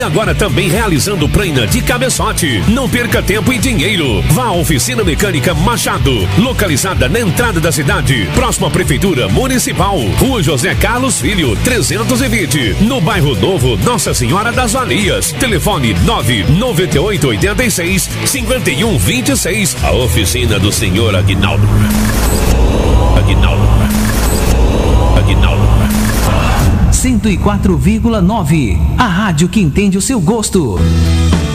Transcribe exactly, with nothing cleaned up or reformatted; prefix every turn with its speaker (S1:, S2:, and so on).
S1: Agora também realizando plana de cabeçote. Não perca tempo e dinheiro. Vá à Oficina Mecânica Machado, localizada na entrada da cidade, próxima à Prefeitura Municipal, Rua José Carlos Filho, trezentos e vinte, no bairro Novo Nossa Senhora das Valias. Telefone nove nove oito oito seis cinco um dois seis. A oficina do senhor Aguinaldo. Aguinaldo. Aguinaldo.
S2: cento e quatro vírgula nove. A rádio que entende o seu gosto.